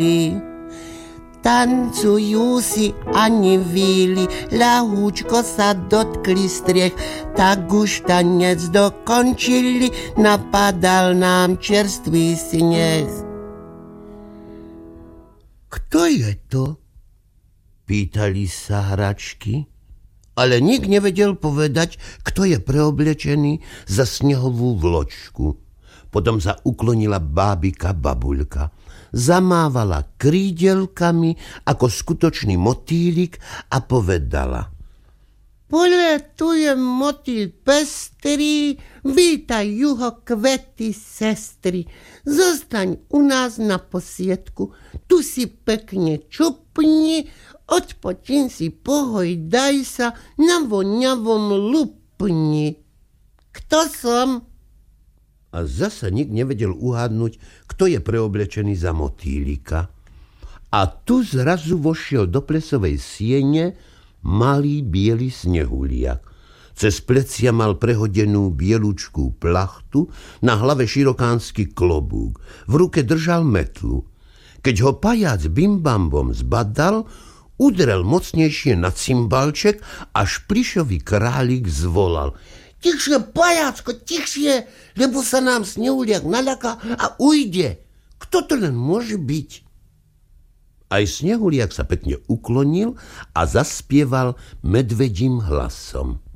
Tancujú si ani víli, ľahúčko sa dotkli striech, tak už tanec dokončili, napadal nám čerstvý sneh. Kto je to? Pýtali sa hračky, ale nik nevedel povedať, kto je preoblečený za snehovú vločku. Potom sa uklonila bábika babuľka. Zamávala krídelkami ako skutočný motýlik a povedala: Poletuje motýl pestrý, vítaj juho kvety sestry. Zostaň u nás na posiedku, tu si pekne čupni, odpočin si, pohojdaj sa, na voňavom lupni. Kto som? A zasa nik nevedel uhádnuť, kto je preoblečený za motýlika. A tu zrazu vošiel do plesovej siene malý biely snehuliak. Cez plecia mal prehodenú bielučkú plachtu, na hlave širokánsky klobúk, v ruke držal metlu. Keď ho pajac Bimbambom zbadal, udrel mocnejšie na cymbalček, až plišový králik zvolal: Tichšie, pajacko, tichšie, lebo sa nám snehuliak naľaká a ujde. Kto to len môže byť? Aj snehuliak sa pekne uklonil a zaspieval medvedím hlasom: